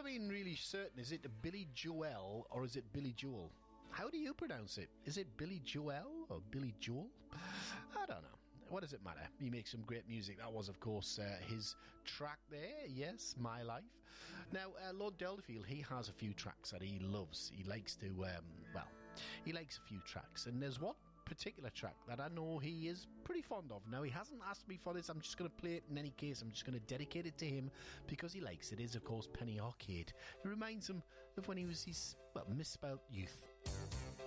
even really certain. Is it Billy Joel or is it Billy Joel? How do you pronounce it? Is it Billy Joel or Billy Joel? I don't know. What does it matter? He makes some great music. That was, of course, his track there. Yes, My Life. Now, Lord Delfield, he has a few tracks that he loves. He likes to, he likes a few tracks. And there's one particular track that I know he is pretty fond of. Now, he hasn't asked me for this. I'm just going to play it in any case. I'm just going to dedicate it to him because he likes it. It is, of course, Penny Arcade. It reminds him of when he was his, misspelt youth.